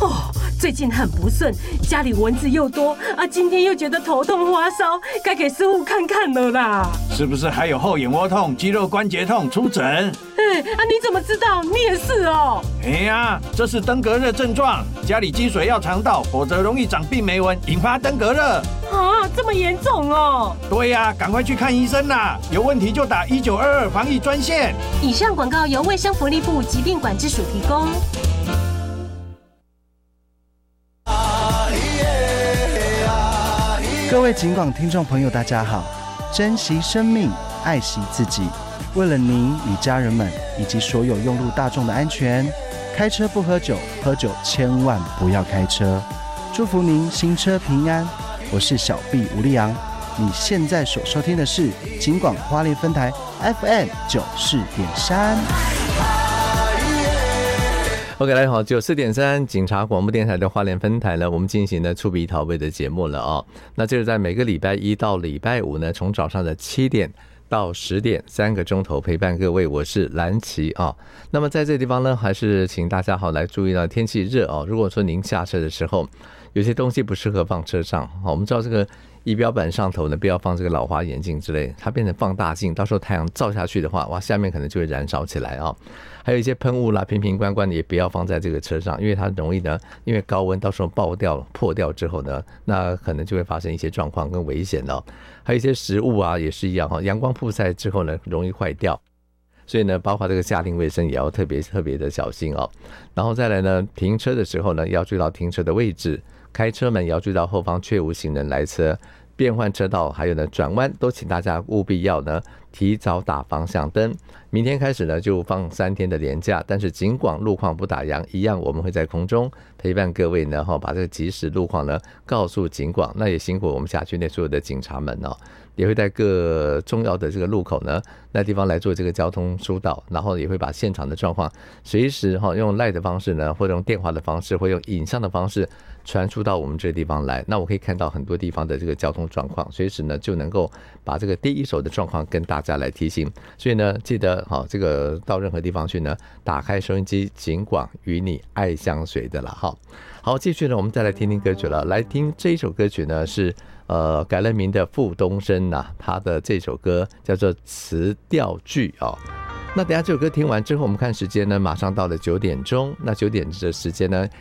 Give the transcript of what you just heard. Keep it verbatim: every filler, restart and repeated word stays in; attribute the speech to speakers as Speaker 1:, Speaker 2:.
Speaker 1: 哦，最近很不顺，家里蚊子又多啊，今天又觉得头痛发烧，该给师傅看看了啦。
Speaker 2: 是不是还有后眼窝痛、肌肉关节痛？出诊。
Speaker 1: 哎，啊，你怎么知道？你也是哦。
Speaker 2: 哎呀，这是登革热症状，家里积水要常倒，否则容易长病媒蚊，引发登革热。
Speaker 1: 啊，这么严重哦？
Speaker 2: 对呀、啊，赶快去看医生啦！有问题就打一九二二防疫专线。
Speaker 1: 以上广告由卫生福利部疾病管制署提供。
Speaker 3: 各位警广听众朋友，大家好！珍惜生命，爱惜自己。为了您与家人们以及所有用路大众的安全，开车不喝酒，喝酒千万不要开车。祝福您行车平安。我是小 B 吴立阳，你现在所收听的是警广花莲分台 F M 九四点三。
Speaker 4: OK， 大家好，九四点三警察广播电台的花莲分台呢，我们进行了出鼻逃位的节目了哦。那就是在每个礼拜一到礼拜五呢，从早上的七点到十点，三个钟头陪伴各位，我是蓝琪啊、哦。那么在这个地方呢，还是请大家好来注意到天气热哦。如果说您下车的时候，有些东西不适合放车上，我们知道这个仪表板上头呢，不要放这个老花眼镜之类，它变成放大镜，到时候太阳照下去的话，哇，下面可能就会燃烧起来啊、哦。还有一些喷雾啦、瓶瓶罐罐的也不要放在这个车上，因为它容易呢，因为高温到时候爆掉、破掉之后呢，那可能就会发生一些状况跟危险哦。还有一些食物啊，也是一样哈，阳光曝晒之后呢，容易坏掉。所以呢，包括这个家庭卫生也要特别特别的小心哦。然后再来呢，停车的时候呢，要注意到停车的位置，开车门也要注意到后方确无行人来车，变换车道，还有呢转弯，都请大家务必要呢提早打方向灯。明天开始呢就放三天的连假，但是尽管路况不打烊，一样我们会在空中陪伴各位呢，把这个即时路况呢告诉警广。那也辛苦我们辖区内所有的警察们哦，也会在各重要的这个路口呢那地方来做这个交通疏导，然后也会把现场的状况随时用 LINE 的方式呢，或者用电话的方式，或者用影像的方式传输到我们这个地方来。那我可以看到很多地方的这个交通状况，随时呢就能够把这个第一手的状况跟大家来提醒。所以呢，记得好，这个到任何地方去呢，打开收音机，警广与你爱相随的了哈。好，继续呢，我们再来听听歌曲了。来听这一首歌曲呢，是呃改了名的傅东升呐、啊，他的这首歌叫做《词调句》哦。那等一下这首歌听完之后，我们看时间呢，马上到了九点钟。那九点的时间呢，